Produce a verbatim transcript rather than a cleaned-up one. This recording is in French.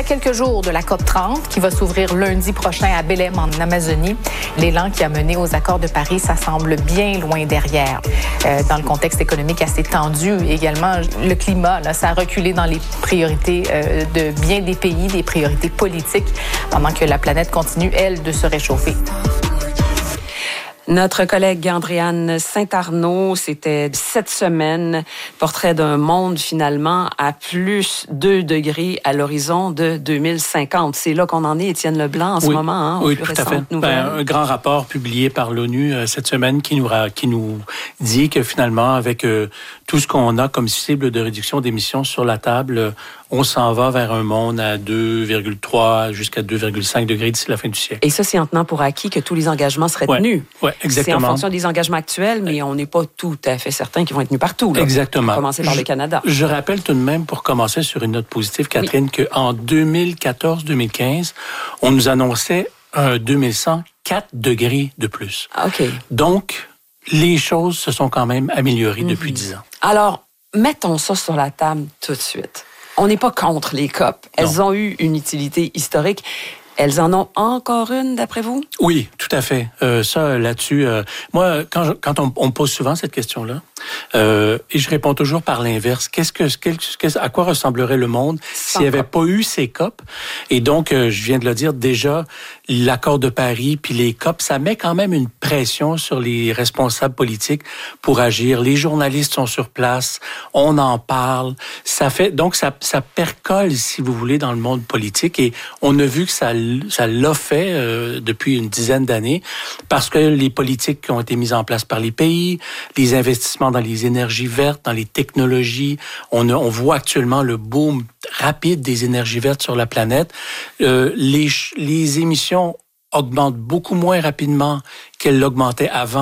quelques jours de la COP trente qui va s'ouvrir lundi prochain à Belém en Amazonie. L'élan qui a mené aux accords de Paris, ça semble bien loin derrière. Euh, dans le contexte économique assez tendu également, le climat, là, ça a reculé dans les priorités euh, de bien des pays, des priorités politiques, pendant que la planète continue, elle, de se réchauffer. Notre collègue Andréane Saint-Arnaud, c'était cette semaine, portrait d'un monde finalement à plus deux degrés à l'horizon de deux mille cinquante. C'est là qu'on en est, Étienne Leblanc, en ce oui. moment. Hein, oui, tout à fait. Ben, un grand rapport publié par l'ONU euh, cette semaine qui nous, qui nous dit que finalement, avec euh, tout ce qu'on a comme cible de réduction d'émissions sur la table, euh, on s'en va vers un monde à deux virgule trois jusqu'à deux virgule cinq degrés d'ici la fin du siècle. Et ça, c'est en tenant pour acquis que tous les engagements seraient tenus. Oui, exactement. C'est en fonction des engagements actuels, mais on n'est pas tout à fait certain qu'ils vont être tenus partout. Là. Exactement. On va commencer par je, le Canada. Je rappelle tout de même, pour commencer sur une note positive, Catherine, oui. qu'en deux mille quatorze deux mille quinze, on nous annonçait un deux mille cent quatre degrés de plus. OK. Donc, les choses se sont quand même améliorées mm-hmm. depuis dix ans. Alors, mettons ça sur la table tout de suite. On n'est pas contre les COP. Elles non. ont eu une utilité historique. Elles en ont encore une, d'après vous? Oui, tout à fait. Euh, ça, là-dessus, euh, moi, quand, je, quand on, on me pose souvent cette question-là, euh, et je réponds toujours par l'inverse, qu'est-ce que, qu'est-ce, à quoi ressemblerait le monde s'il n'y avait pas eu ces COP? Et donc, euh, je viens de le dire, déjà, l'accord de Paris, puis les COP, ça met quand même une pression sur les responsables politiques pour agir. Les journalistes sont sur place, on en parle, ça fait, donc ça, ça percole, si vous voulez, dans le monde politique, et on a vu que ça ça l'a fait euh, depuis une dizaine d'années parce que les politiques qui ont été mises en place par les pays, les investissements dans les énergies vertes, dans les technologies, on, a, on voit actuellement le boom rapide des énergies vertes sur la planète. Euh, les, les émissions augmentent beaucoup moins rapidement qu'elles l'augmentaient avant.